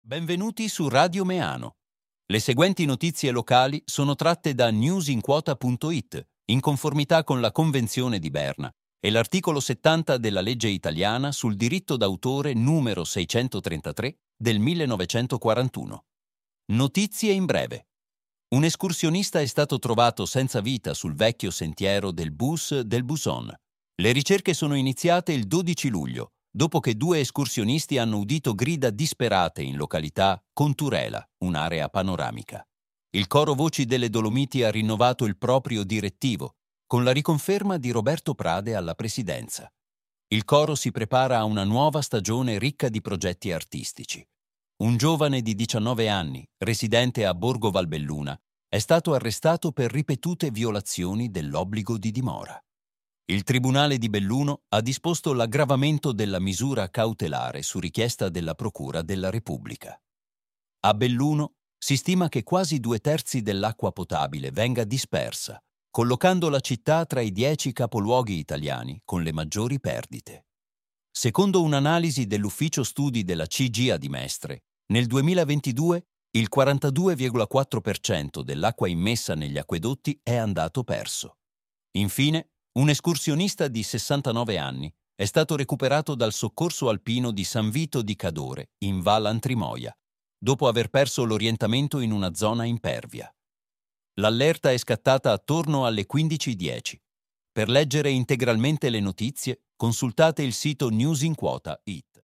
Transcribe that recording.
Benvenuti su Radio Meano. Le seguenti notizie locali sono tratte da newsinquota.it, in conformità con la Convenzione di Berna e l'articolo 70 della legge italiana sul diritto d'autore numero 633 del 1941. Notizie in breve. Un escursionista è stato trovato senza vita sul vecchio sentiero del Bus del Buson. Le ricerche sono iniziate il 12 luglio, dopo che 2 escursionisti hanno udito grida disperate in località Conturela, un'area panoramica. Il coro Voci delle Dolomiti ha rinnovato il proprio direttivo, con la riconferma di Roberto Prade alla presidenza. Il coro si prepara a una nuova stagione ricca di progetti artistici. Un giovane di 19 anni, residente a Borgo Valbelluna, è stato arrestato per ripetute violazioni dell'obbligo di dimora. Il Tribunale di Belluno ha disposto l'aggravamento della misura cautelare su richiesta della Procura della Repubblica. A Belluno si stima che quasi 2/3 dell'acqua potabile venga dispersa, collocando la città tra i 10 capoluoghi italiani con le maggiori perdite. Secondo un'analisi dell'Ufficio Studi della CGIA di Mestre, nel 2022 il 42,4% dell'acqua immessa negli acquedotti è andato perso. Infine, un escursionista di 69 anni è stato recuperato dal soccorso alpino di San Vito di Cadore, in Val Antrimoia, dopo aver perso l'orientamento in una zona impervia. L'allerta è scattata attorno alle 15:10. Per leggere integralmente le notizie, consultate il sito newsinquota.it.